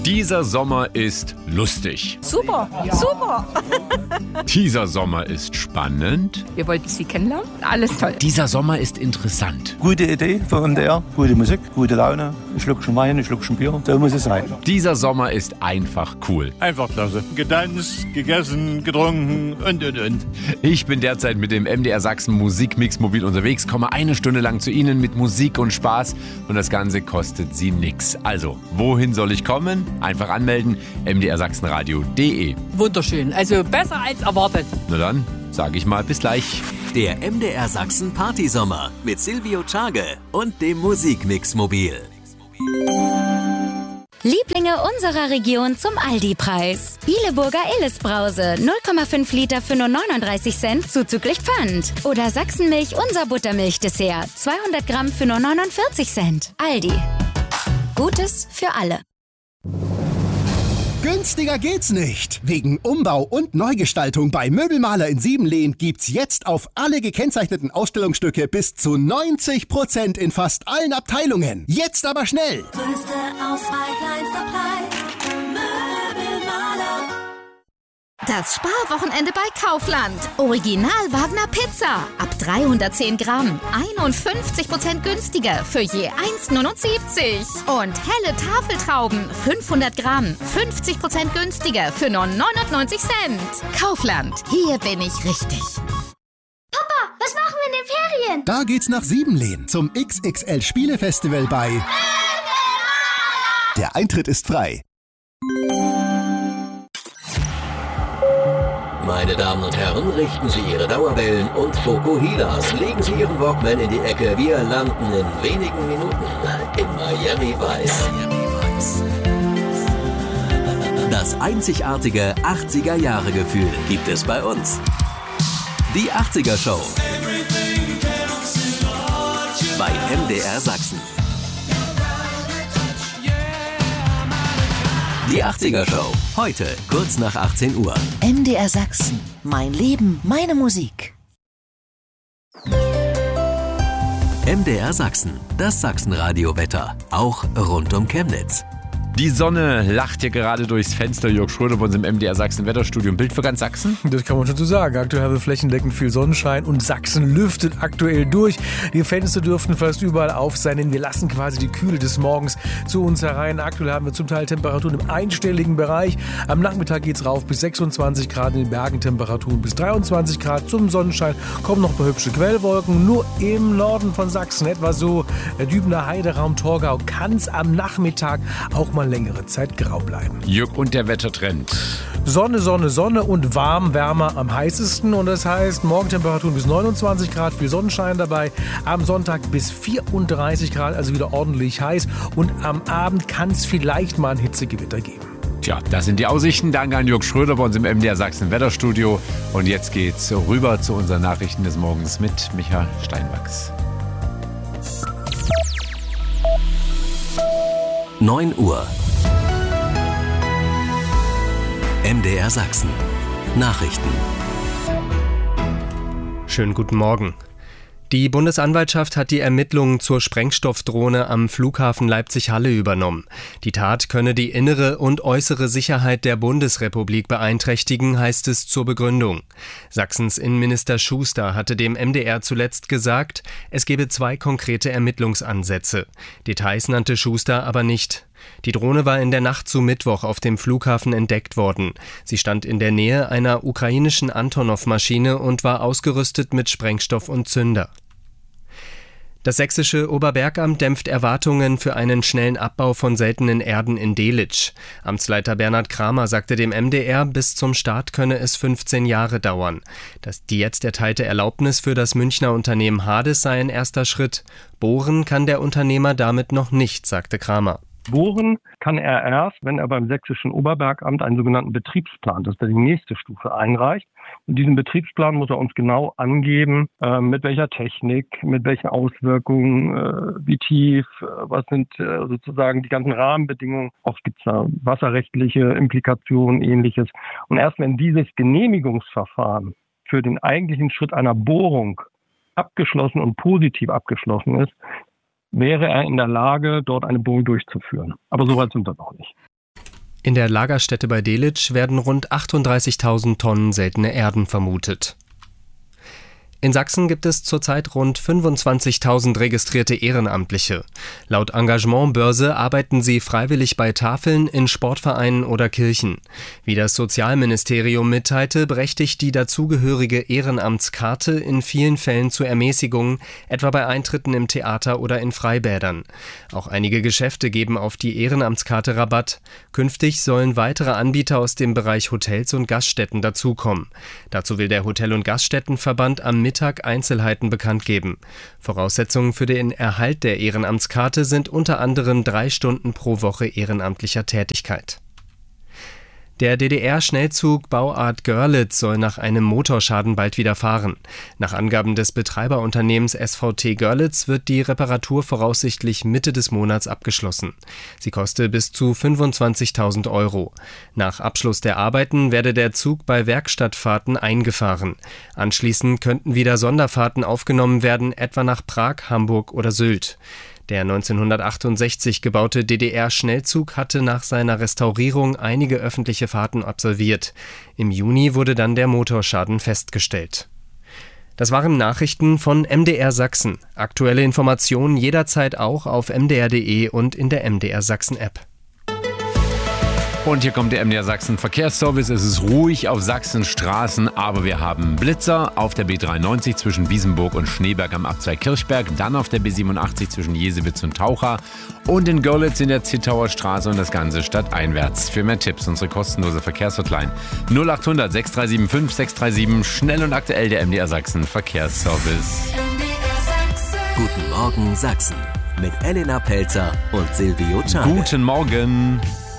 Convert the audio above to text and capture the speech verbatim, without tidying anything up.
Dieser Sommer ist lustig. Super, ja. super. Dieser Sommer ist spannend. Wir wollten Sie kennenlernen. Alles toll. Dieser Sommer ist interessant. Gute Idee von M D R, gute Musik, gute Laune. Ein Schluckchen Wein, ein Schluckchen Bier. So muss es sein. Dieser Sommer ist einfach cool. Einfach klasse. Getanzt, gegessen, getrunken und, und, und. Ich bin derzeit mit dem M D R Sachsen Musikmix mobil unterwegs, komme eine Stunde lang zu Ihnen mit Musik und Spaß und das Ganze kostet Sie nix. Also, wohin soll ich kommen? Einfach anmelden, m d r sachsenradio punkt d e. Wunderschön, also besser als erwartet. Na dann, sage ich mal, bis gleich. Der M D R Sachsen Partysommer mit Silvio Tschage und dem Musikmix mobil. Lieblinge unserer Region zum Aldi-Preis. Bieleburger Illes-Brause, null Komma fünf Liter für nur neununddreißig Cent zuzüglich Pfand. Oder Sachsenmilch unser Buttermilch-Dessert, zweihundert Gramm für nur neunundvierzig Cent. Aldi. Gutes für alle. Günstiger geht's nicht. Wegen Umbau und Neugestaltung bei Möbelmaler in Siebenlehn gibt's jetzt auf alle gekennzeichneten Ausstellungsstücke bis zu neunzig Prozent in fast allen Abteilungen. Jetzt aber schnell! Größte Auswahl, kleinster Preis. Möbelmaler. Das Sparwochenende bei Kaufland. Original Wagner Pizza. Ab dreihundertzehn Gramm. einundfünfzig Prozent günstiger für je eins Komma neunundsiebzig. Und helle Tafeltrauben. fünfhundert Gramm. fünfzig Prozent günstiger für nur neunundneunzig Cent. Kaufland. Hier bin ich richtig. Papa, was machen wir in den Ferien? Da geht's nach Siebenlehn zum X X L Spielefestival bei Der Eintritt ist frei. Meine Damen und Herren, richten Sie Ihre Dauerwellen und Fokuhilas. Legen Sie Ihren Walkman in die Ecke. Wir landen in wenigen Minuten in Miami Vice. Das einzigartige achtziger-Jahre-Gefühl gibt es bei uns. Die achtziger-Show bei M D R Sachsen. Die achtziger-Show. Heute, kurz nach achtzehn Uhr. M D R Sachsen. Mein Leben, meine Musik. M D R Sachsen. Das Sachsenradio-Wetter. Auch rund um Chemnitz. Die Sonne lacht hier gerade durchs Fenster. Jörg Schröder bei uns im M D R Sachsen Wetterstudio. Ein Bild für ganz Sachsen? Das kann man schon so sagen. Aktuell haben wir flächendeckend viel Sonnenschein und Sachsen lüftet aktuell durch. Die Fenster dürften fast überall auf sein, denn wir lassen quasi die Kühle des Morgens zu uns herein. Aktuell haben wir zum Teil Temperaturen im einstelligen Bereich. Am Nachmittag geht es rauf bis sechsundzwanzig Grad, in den Bergen Temperaturen bis dreiundzwanzig Grad. Zum Sonnenschein kommen noch ein paar hübsche Quellwolken. Nur im Norden von Sachsen, etwa so der Dübener Heideraum, Torgau, kann es am Nachmittag auch mal längere Zeit grau bleiben. Jörg, und der Wettertrend? Sonne, Sonne, Sonne und warm, wärmer am heißesten. Und das heißt, Morgentemperaturen bis neunundzwanzig Grad, viel Sonnenschein dabei. Am Sonntag bis vierunddreißig Grad, also wieder ordentlich heiß. Und am Abend kann es vielleicht mal ein Hitzegewitter geben. Tja, das sind die Aussichten. Danke an Jörg Schröder bei uns im M D R Sachsen Wetterstudio. Und jetzt geht's rüber zu unseren Nachrichten des Morgens mit Micha Steinwachs. neun Uhr. M D R Sachsen. Nachrichten. Schönen guten Morgen. Die Bundesanwaltschaft hat die Ermittlungen zur Sprengstoffdrohne am Flughafen Leipzig-Halle übernommen. Die Tat könne die innere und äußere Sicherheit der Bundesrepublik beeinträchtigen, heißt es zur Begründung. Sachsens Innenminister Schuster hatte dem M D R zuletzt gesagt, es gebe zwei konkrete Ermittlungsansätze. Details nannte Schuster aber nicht. Die Drohne war in der Nacht zu Mittwoch auf dem Flughafen entdeckt worden. Sie stand in der Nähe einer ukrainischen Antonov-Maschine und war ausgerüstet mit Sprengstoff und Zünder. Das sächsische Oberbergamt dämpft Erwartungen für einen schnellen Abbau von seltenen Erden in Delitzsch. Amtsleiter Bernhard Kramer sagte dem M D R, bis zum Start könne es fünfzehn Jahre dauern. Das, die jetzt erteilte Erlaubnis für das Münchner Unternehmen Hades sei ein erster Schritt. Bohren kann der Unternehmer damit noch nicht, sagte Kramer. Bohren kann er erst, wenn er beim sächsischen Oberbergamt einen sogenannten Betriebsplan, das ist die nächste Stufe, einreicht. In diesem Betriebsplan muss er uns genau angeben, äh, mit welcher Technik, mit welchen Auswirkungen, äh, wie tief, äh, was sind äh, sozusagen die ganzen Rahmenbedingungen. Oft gibt es da wasserrechtliche Implikationen, ähnliches. Und erst wenn dieses Genehmigungsverfahren für den eigentlichen Schritt einer Bohrung abgeschlossen und positiv abgeschlossen ist, wäre er in der Lage, dort eine Bohrung durchzuführen. Aber so weit sind wir noch nicht. In der Lagerstätte bei Delitzsch werden rund achtunddreißigtausend Tonnen seltene Erden vermutet. In Sachsen gibt es zurzeit rund fünfundzwanzigtausend registrierte Ehrenamtliche. Laut Engagementbörse arbeiten sie freiwillig bei Tafeln, in Sportvereinen oder Kirchen. Wie das Sozialministerium mitteilte, berechtigt die dazugehörige Ehrenamtskarte in vielen Fällen zu Ermäßigungen, etwa bei Eintritten im Theater oder in Freibädern. Auch einige Geschäfte geben auf die Ehrenamtskarte Rabatt. Künftig sollen weitere Anbieter aus dem Bereich Hotels und Gaststätten dazukommen. Dazu will der Hotel- und Gaststättenverband am Mittag Einzelheiten bekannt geben. Voraussetzungen für den Erhalt der Ehrenamtskarte sind unter anderem drei Stunden pro Woche ehrenamtlicher Tätigkeit. Der D D R-Schnellzug Bauart Görlitz soll nach einem Motorschaden bald wieder fahren. Nach Angaben des Betreiberunternehmens S V T Görlitz wird die Reparatur voraussichtlich Mitte des Monats abgeschlossen. Sie koste bis zu fünfundzwanzigtausend Euro. Nach Abschluss der Arbeiten werde der Zug bei Werkstattfahrten eingefahren. Anschließend könnten wieder Sonderfahrten aufgenommen werden, etwa nach Prag, Hamburg oder Sylt. Der neunzehnhundertachtundsechzig gebaute D D R-Schnellzug hatte nach seiner Restaurierung einige öffentliche Fahrten absolviert. Im Juni wurde dann der Motorschaden festgestellt. Das waren Nachrichten von M D R Sachsen. Aktuelle Informationen jederzeit auch auf m d r punkt d e und in der M D R Sachsen App. Und hier kommt der M D R Sachsen Verkehrsservice. Es ist ruhig auf Sachsens Straßen, aber wir haben Blitzer auf der B dreiundneunzig zwischen Wiesenburg und Schneeberg am Abzweig Kirchberg, dann auf der B siebenundachtzig zwischen Jesewitz und Taucha und in Görlitz in der Zittauer Straße und das Ganze stadteinwärts. Für mehr Tipps unsere kostenlose Verkehrshotline null achthundert sechs drei sieben fünf sechs drei sieben, schnell und aktuell der M D R Sachsen Verkehrsservice. Guten Morgen Sachsen mit Elena Pelzer und Silvio Czarne. Guten Morgen.